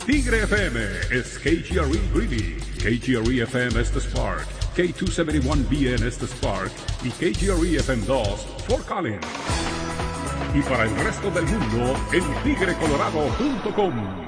Tigre FM is KGRE Greeley, KGRE FM es the Spark, K271BN es the Spark y KGRE FM 2 Fort Collins. Y para el resto del mundo, en tigrecolorado.com.